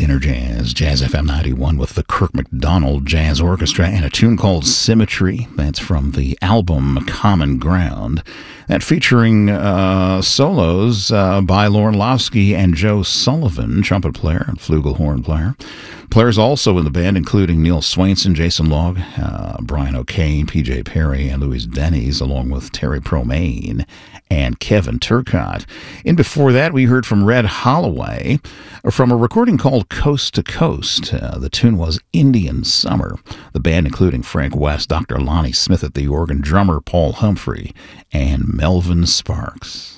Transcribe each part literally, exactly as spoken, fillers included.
Inner Jazz, Jazz F M ninety-one with the Kirk McDonald Jazz Orchestra and a tune called Symmetry. That's from the album Common Ground. That featuring uh, solos uh, by Lorne Lofsky and Joe Sullivan, trumpet player and flugelhorn player. Players also in the band, including Neil Swainson, Jason Logg, uh, Brian O'Kane, P J Perry, and Louis Denny's, along with Terry Promain and Kevin Turcotte. And before that, we heard from Red Holloway from a recording called Coast to Coast. Uh, the tune was Indian Summer. The band, including Frank West, Doctor Lonnie Smith at the organ, drummer Paul Humphrey, and Melvin Sparks.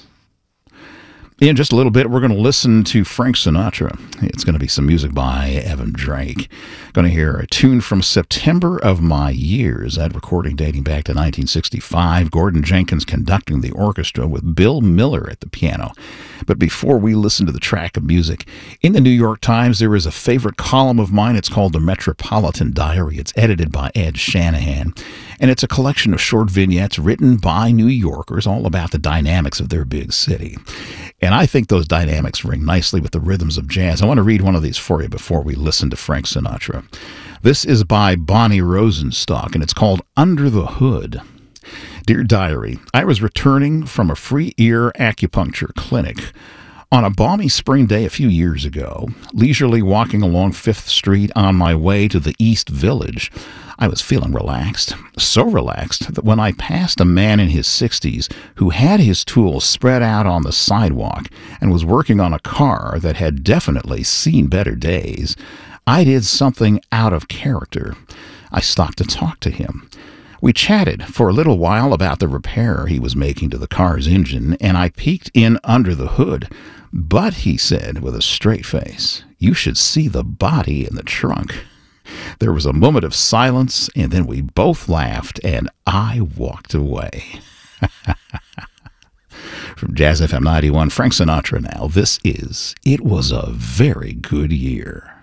In just a little bit, we're going to listen to Frank Sinatra. It's going to be some music by Evan Drake. Going to hear a tune from September of My Years, that recording dating back to nineteen sixty-five. Gordon Jenkins conducting the orchestra with Bill Miller at the piano. But before we listen to the track of music, in the New York Times, there is a favorite column of mine. It's called The Metropolitan Diary. It's edited by Ed Shanahan, and it's a collection of short vignettes written by New Yorkers all about the dynamics of their big city. And I think those dynamics ring nicely with the rhythms of jazz. I want to read one of these for you before we listen to Frank Sinatra. This is by Bonnie Rosenstock, and it's called Under the Hood. Dear Diary, I was returning from a free ear acupuncture clinic on a balmy spring day a few years ago, leisurely walking along Fifth Street on my way to the East Village. I was feeling relaxed, so relaxed that when I passed a man in his sixties who had his tools spread out on the sidewalk and was working on a car that had definitely seen better days, I did something out of character. I stopped to talk to him. We chatted for a little while about the repair he was making to the car's engine, and I peeked in under the hood. But, he said with a straight face, you should see the body in the trunk. There was a moment of silence, and then we both laughed, and I walked away. From Jazz F M ninety-one, Frank Sinatra now. This is It Was a Very Good Year.